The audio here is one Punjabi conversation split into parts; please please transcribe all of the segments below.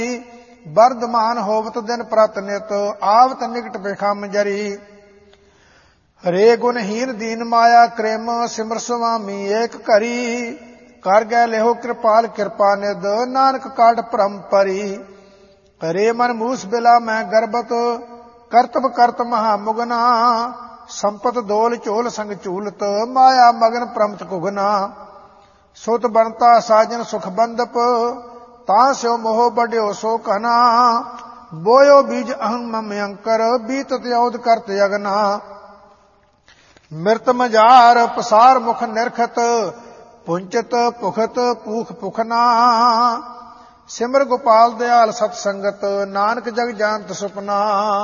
ਵਰਦਮਾਨ ਹੋਵਤ ਦਿਨ ਪ੍ਰਤ ਨਿਤ, ਆਵਤ ਨਿਕਟ ਬਿਖਮ ਜਰੀ। ਹਰੇ ਗੁਣਹੀਨ ਦੀਨ ਮਾਇਆ ਕ੍ਰਿਮ, ਸਿਮਰ ਸੁਆਮੀ ਏਕ ਘਰੀ। ਕਰ ਗੈ ਲਿਹੋ ਕਿਰਪਾਲ ਕਿਰਪਾ ਨਿਧ, ਨਾਨਕ ਕਾਢ ਭ੍ਰਮ ਪਰੀ। ਹਰੇ ਮਨ ਮੂਸ ਬਿਲਾ ਮੈਂ ਗਰਬਤ, ਕਰਤਬ ਕਰਤ ਮਹਾ ਮੁਗਨਾ। ਸੰਪਤ ਦੋਲ ਝੋਲ ਸੰਗ ਝੂਲਤ, ਮਾਇਆ ਮਗਨ ਪ੍ਰਮਤ ਕੁਗਨਾ। ਸੁਤ ਬਣਤਾ ਸਾਜਨ ਸੁਖ ਬੰਦਪ, ਤਾਂ ਸਿਓ ਮੋਹ ਬੜਿਓ ਸੋ ਕਨਾ। ਬੋਇਓ ਬੀਜ ਅਹੰ ਮਮ ਅੰਕਰ, ਬੀਤਤ ਯੋਧ ਕਰਤ ਅਗਨਾ। ਮਿਰਤ ਮਝਾਰ ਪਸਾਰ ਮੁਖ ਨਿਰਖਤ, ਪੁੰਚਤ ਭੁਖਤ ਪੂਖ ਪੁਖਨਾ। ਸਿਮਰ ਗੋਪਾਲ ਦਿਆਲ ਸਤ ਸੰਗਤ, ਨਾਨਕ ਜਗ ਜਾਨਤ ਸੁਪਨਾ।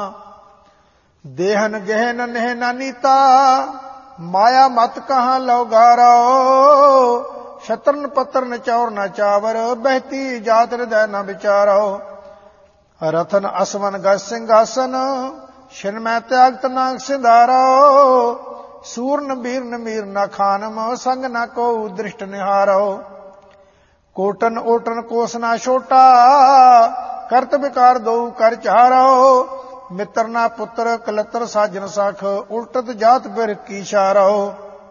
ਦੇਹਨ ਗਹਿਨ ਨਹਿ ਨਾ ਨੀਤਾ, ਮਾਇਆ ਮਤ ਕਹਾਂ ਲਉ ਗਾਰੋ। ਸ਼ਤਰਨ ਪਤਰਨ ਚੌਰ ਨ ਚਾਵਰ, ਬਹਿਤੀ ਜਾਤ ਹਿਰਦੈ ਨ ਵਿਚਾਰੋ। ਰਥਨ ਅਸਵਨ ਗਜ ਸਿੰਘਾਸਨ, ਛਿਨ ਮੈਂ ਤਿਆਗਤ ਨਾਗ ਸਿੰਧਾਰੋ। ਸੂਰਨ ਬੀਰਨ ਮੀਰ ਨ ਖਾਨਮ, ਸੰਗ ਨ ਕੋ ਦ੍ਰਿਸ਼ਟ ਨਿਹਾਰੋ। ਕੋਟਨ ਓਟਨ ਕੋਸ ਨਾ ਛੋਟਾ, ਕਰਤ ਵਿਕਾਰ ਦਉ ਕਰ ਚਾਰੋ। ਮਿੱਤਰ ਨਾ ਪੁੱਤਰ ਕਲਤਰ ਸਾਜਨ ਸਖ, ਉਲਟਤ ਜਾਤ ਬਿਰ ਕੀ ਛਾਰੋ।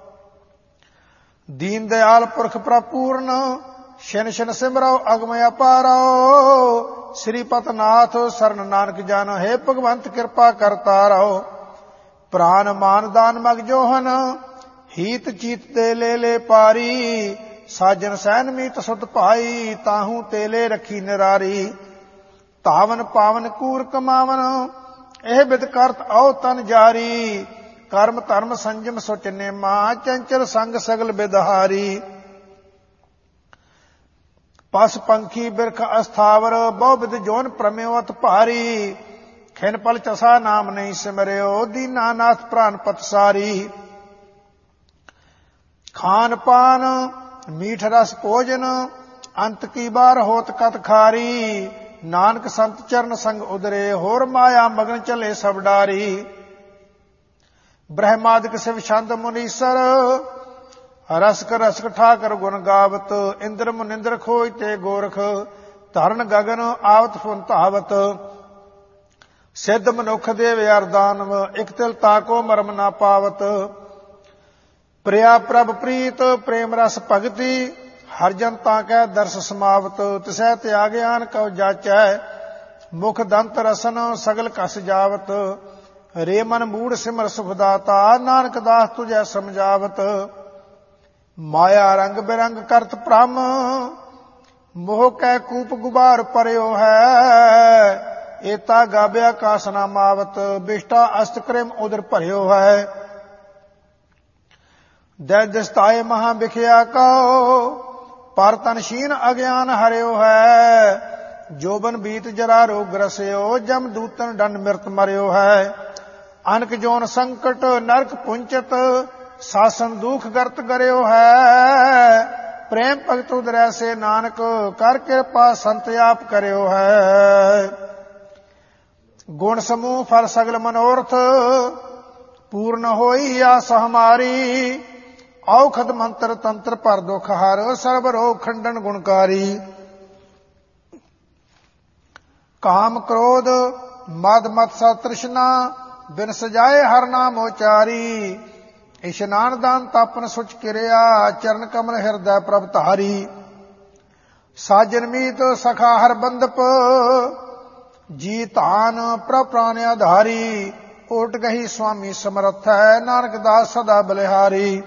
ਦੀਨ ਦਿਆਲ ਪੁਰਖ ਪ੍ਰਪੂਰਨ, ਛਿਨ ਛਿਨ ਸਿਮਰੋ ਅਗਮ ਅਪਾਰੋ। ਸ੍ਰੀਪਤ ਨਾਥ ਸਰਨ ਨਾਨਕ ਜਨ, ਹੈ ਭਗਵੰਤ ਕਿਰਪਾ ਕਰਤਾਰੋ। ਪ੍ਰਾਨ ਮਾਨ ਦਾਨ ਮਗ ਜੋਹਨ, ਹੀਤ ਚੀਤ ਤੇ ਲੈ ਪਾਰੀ। ਸਾਜਨ ਸੈਨ ਮੀਤ ਸੁਤ ਭਾਈ, ਤਾਹੂ ਤੇਲੇ ਰੱਖੀ ਨਿਰਾਰੀ। ਧਾਵਨ ਪਾਵਨ ਕੂਰ ਕਮਾਵਨ, ਇਹ ਬਿਦ ਕਰਤ ਆਓ ਤਨ ਜਾਰੀ। ਕਰਮ ਧਰਮ ਸੰਜਮ ਸੁਚ ਨੇਮਾ, ਚੰਚਲ ਸੰਗ ਸਗਲ ਬਿਦਹਾਰੀ। ਪਸ ਪੰਖੀ ਬਿਰਖ ਅਸਥਾਵਰ, ਬਹੁ ਬਿਦ ਜੋਨ ਪ੍ਰਮੇਵਤ ਭਾਰੀ। ਖਿਨ ਪਲ ਚਸਾ ਨਾਮ ਨਹੀਂ ਸਿਮਰਿਓ, ਦੀਨਾਨਾਥ ਪ੍ਰਾਨ ਪਤਸਾਰੀ। ਖਾਨ ਪਾਨ ਮੀਠ ਰਸ ਭੋਜਨ, ਅੰਤ ਕੀ ਬਾਰ ਹੋਤ ਕਤ ਖਾਰੀ। ਨਾਨਕ ਸੰਤ ਚਰਨ ਸੰਗ ਉਦਰੇ, ਹੋਰ ਮਾਇਆ ਮਗਨ ਚਲੇ ਸਭ ਡਾਰੀ। ਬ੍ਰਹਮਾਦਿਕ ਸਿਵ ਛੰਦ ਮੁਨੀਸਰ, ਰਸਕ ਰਸਕ ਠਾਕਰ ਗੁਣ ਗਾਵਤ। ਇੰਦਰ ਮੁਨਿੰਦਰ ਖੋਜ ਤੇ ਗੋਰਖ, ਧਰਨ ਗਗਨ ਆਵਤ ਫੁਨ ਧਾਵਤ। ਸਿੱਧ ਮਨੁੱਖ ਦੇਵ ਅਰਦਾਨਵ, ਇਕ ਤਿਲ ਤਾਕੋ ਮਰਮ ਨਾ ਪਾਵਤ। ਪ੍ਰਿਆ ਪ੍ਰਭ ਪ੍ਰੀਤ ਪ੍ਰੇਮ ਰਸ ਭਗਤੀ, ਹਰ ਜਨ ਤਾਂ ਕੈ ਦਰਸ ਸਮਾਵਤ। ਤਿਸੈ ਤਿਆਗਿਆਨ ਕਉ ਜਾਚੈ, ਮੁਖ ਦੰਤ ਰਸਨ ਸਗਲ ਕਸ ਜਾਵਤ। ਰੇ ਮਨ ਮੂੜ ਸਿਮਰ ਸੁਖ ਦਾਤਾ, ਨਾਨਕ ਦਾਸ ਤੁਝੈ ਸਮਝਾਵਤ। ਮਾਇਆ ਰੰਗ ਬਿਰੰਗ ਕਰਤ ਭ੍ਰਮ, ਮੋਹ ਕੈ ਕੂਪ ਗੁਬਾਰ ਪਰਿਓ ਹੈ। ਏਤਾ ਗਾਬਿਆ ਕਾਸ ਨਾ ਮਾਵਤ, ਬਿਸ਼ਟਾ ਅਸਤ ਕ੍ਰਿਮ ਉਦਰ ਭਰਿਓ ਹੈ। ਦੈ ਦਿਸਤਾਏ ਮਹਾ ਵਿਖਿਆ ਕਉ, ਪਰ ਤਨ ਸ਼ੀਨ ਅਗਿਆਨ ਹਰਿਓ ਹੈ। ਜੋਬਨ ਬੀਤ ਜਰਾ ਰੋਗ ਰਸਿਓ, ਜਮ ਦੂਤਨ ਡੰਡ ਮਿਰਤ ਮਰਿਓ ਹੈ। ਅਨਕ ਜੋਨ ਸੰਕਟ ਨਰਕ ਪੁੰਚਤ, ਸਾਸਨ ਦੁਖ ਗਰਤ ਗਰਿਓ ਹੈ। ਪ੍ਰੇਮ ਭਗਤ ਉਦਰੈ ਸੇ ਨਾਨਕ, ਕਰ ਕਿਰਪਾ ਸੰਤ ਆਪ ਕਰਿਓ ਹੈ। ਗੁਣ ਸਮੂਹ ਫਲ ਸਗਲ ਮਨੋਰਥ, ਪੂਰਨ ਹੋਈ ਆਸ ਹਮਾਰੀ। ਔਖਦ ਮੰਤਰ ਤੰਤਰ ਪਰ ਦੁਖ ਹਰ, ਸਰਬ ਰੋਗ ਖੰਡਨ ਗੁਣਕਾਰੀ। ਕਾਮ ਕ੍ਰੋਧ ਮਦ ਮਤਸਾ ਤ੍ਰਿਸ਼ਨਾ, ਬਿਨ ਸਜਾਏ ਹਰ ਨਾਮ ਉਚਾਰੀ। ਇਸ਼ਨਾਨ ਦਾਨ ਤਪਨ ਸੁਚ ਕਿਰਿਆ, ਚਰਨ ਕਮਲ ਹਿਰਦੈ ਪ੍ਰਭ ਧਾਰੀ। ਸਾਜਨ ਮੀਤ ਸਖਾ ਹਰ ਬੰਦਪ, ਜੀ ਧਾਨ ਪ੍ਰਭ ਪ੍ਰਾਨ ਆਧਾਰੀ। ਓਟ ਗਹੀ ਸੁਆਮੀ ਸਮਰਥ ਹੈ, ਨਾਨਕ ਦਾਸ ਸਦਾ ਬਲਿਹਾਰੀ।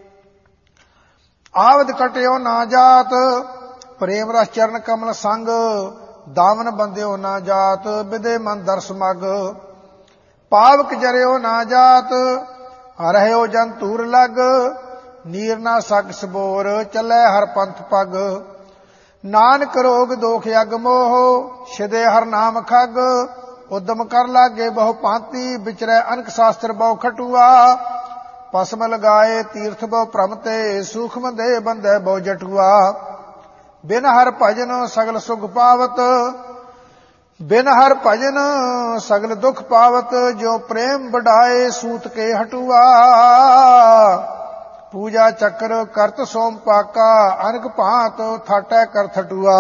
ਆਵਦ ਕਟਿਓ ਨਾ ਜਾਤ, ਪ੍ਰੇਮ ਰਸ ਚਰਨ ਕਮਲ ਸੰਗ। ਦਾਵਨ ਬੰਦਿਓ ਨਾ ਜਾਤ, ਬਿਦੇ ਮਨ ਦਰਸ ਮਗ। ਪਾਵਕ ਜਰਿਓ ਨਾ ਜਾਤ, ਰਹਿਓ ਜਨ ਧੂਰ ਲਗ। ਨੀਰ ਨਾ ਸਗ ਸਬੋਰ, ਚੱਲੈ ਹਰ ਪੰਥ ਪਗ। ਨਾਨਕ ਰੋਗ ਦੋਖ ਅਗ ਮੋਹ, ਛਿਦੇ ਹਰ ਨਾਮ ਖਗ। ਉਦਮ ਕਰ ਲਾਗੇ ਬਹੁ ਭਾਂਤੀ, ਵਿਚਰੈ ਅਨਕ ਸ਼ਾਸਤਰ ਬਹੁ ਖਟੂਆ। ਭਸਮ ਲਗਾਏ ਤੀਰਥ ਬਹੁ ਭ੍ਰਮ ਤੇ, ਸੂਖਮ ਦੇਹ ਬੰਧੈ ਬਹੁ ਜਟੂਆ। ਬਿਨ ਹਰ ਭਜਨ ਸਗਲ ਸੁਖ ਪਾਵਤ, ਬਿਨ ਹਰ ਭਜਨ ਸਗਲ ਦੁਖ ਪਾਵਤ। ਜੋ ਪ੍ਰੇਮ ਵਡਾਏ ਸੂਤ ਕੇ ਹਟੂਆ। ਪੂਜਾ ਚੱਕਰ ਕਰਤ ਸੋਮ ਪਾਕਾ, ਅਨਕ ਭਾਂਤ ਥਾਟੈ ਕਰ ਥਟੂਆ।